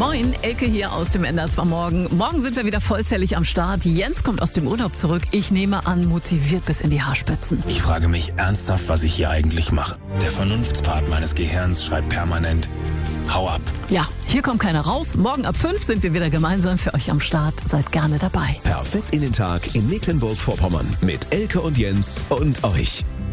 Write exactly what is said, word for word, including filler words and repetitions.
Moin, Elke hier aus dem N D R zwei Morgen. Morgen sind wir wieder vollzählig am Start. Jens kommt aus dem Urlaub zurück. Ich nehme an, motiviert bis in die Haarspitzen. Ich frage mich ernsthaft, was ich hier eigentlich mache. Der Vernunftspart meines Gehirns schreit permanent: Hau ab. Ja, hier kommt keiner raus. Morgen ab fünf sind wir wieder gemeinsam für euch am Start. Seid gerne dabei. Perfekt in den Tag in Mecklenburg-Vorpommern mit Elke und Jens und euch.